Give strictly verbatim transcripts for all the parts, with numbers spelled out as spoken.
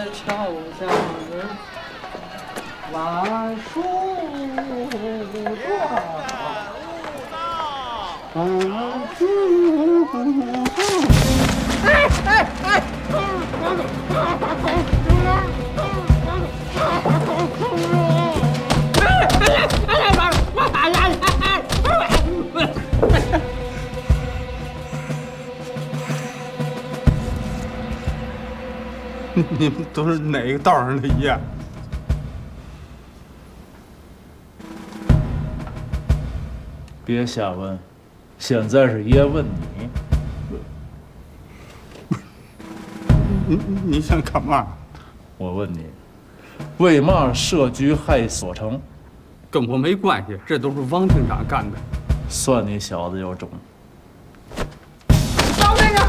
桥上人万树壮。哎哎哎！ 你们都是哪个道上的爷？ 别瞎问，现在是爷问你。 你你想干嘛？ 我问你，为嘛设局害所成？ 跟我没关系，这都是王厅长干的。 算你小子有种！ 饶命啊！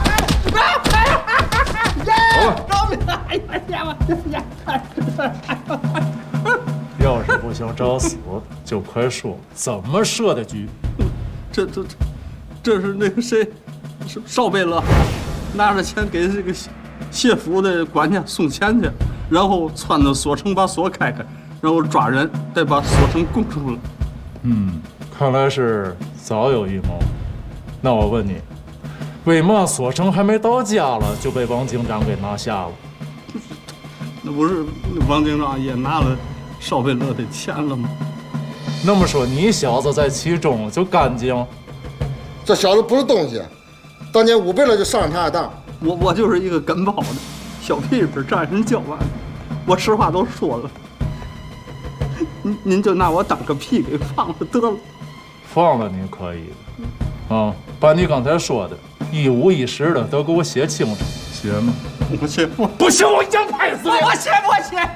饶命啊！哎呀呀呀！ 要是不想找死，就快说怎么设的局。 这这这，这是那个谁，是邵贝勒，拿着钱给这个谢谢府的管家送钱去，然后窜到锁城把锁开开，然后抓人，再把锁城攻出了。 嗯，看来是早有预谋。那我问你，为嘛锁城还没到家了就被王警长给拿下了？ 那不是王警长也拿了邵贝勒的钱了吗？ 那么说你小子在其中就干净？ 这小子不是东西，当年五贝勒就上了他的当。 我我就是一个跟包的小屁屁，占人教完，我实话都说了，您您就拿我当个屁给放了得了。 放了你可以的，啊，把你刚才说的一五一十的都给我写清楚，写吗？ 我写不不行，我一枪拍死你！ 我写我写。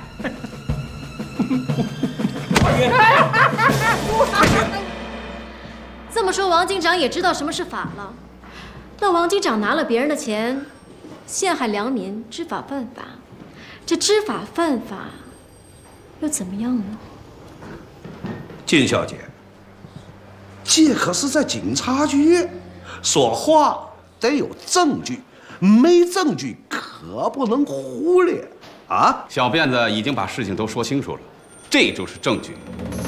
这么说，王警长也知道什么是法了。那王警长拿了别人的钱，陷害良民，知法犯法。这知法犯法，又怎么样呢？ 金小姐，这可是在警察局，说话得有证据，没证据可不能胡咧啊！ 小辫子已经把事情都说清楚了，这就是证据。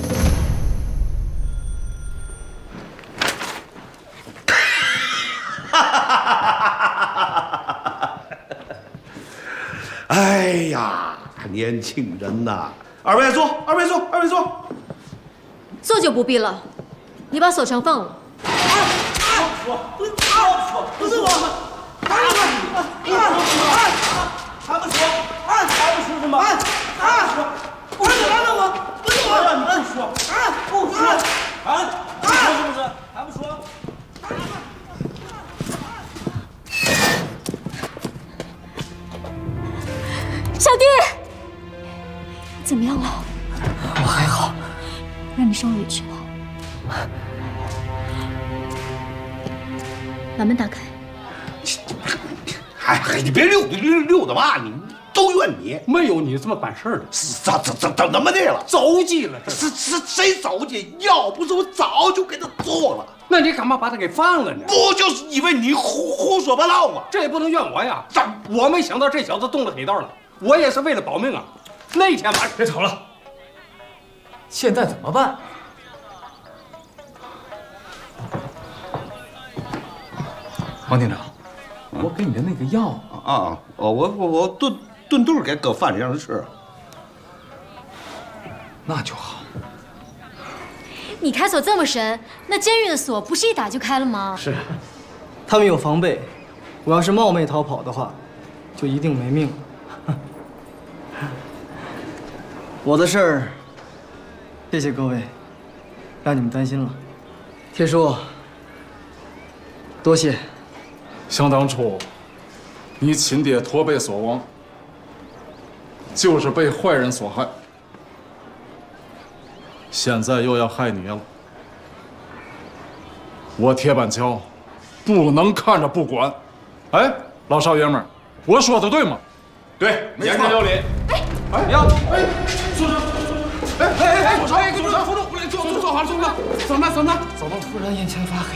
哎呀，年轻人呐！二位坐，二位坐，二位坐。 坐就不必了，你把锁城放了。 我不说，不是我，还不说，还不说，还不说什么？啊！不是拦着我，不是我让你不说，啊，不说，啊，不说是不是？还不说？ 小弟，怎么样了？ 我还好， 让你受委屈了。把门打开。 哎哎，你别溜达溜溜达嘛，你都怨你， 没有你这么办事的。 怎怎怎怎怎么的了？ 走计了，这是是谁走计？要不是我早就给他做了。 那你干嘛把他给放了呢？ 不就是因为你胡胡说八道吗？ 这也不能怨我呀！我没想到这小子动了黑道了，我也是为了保命啊。那天晚上， 别吵了，现在怎么办？王厅长，我给你的那个药啊，哦，我我我顿顿顿给搁饭里让他吃。 那就好。 你开锁这么深，那监狱的锁不是一打就开了吗？ 是，他们有防备，我要是冒昧逃跑的话，就一定没命了。我的事儿，谢谢各位，让你们担心了。铁叔，多谢。 想当初，你亲爹驼背所亡，就是被坏人所害。现在又要害你了，我铁板桥不能看着不管。哎，老少爷们儿，我说的对吗？ 对，言之有理。 哎，哎，你要哎，坐着，哎哎哎，左少爷，给我扶住，扶住，坐坐坐好，坐好，怎么怎么怎么？ 突然眼前发黑。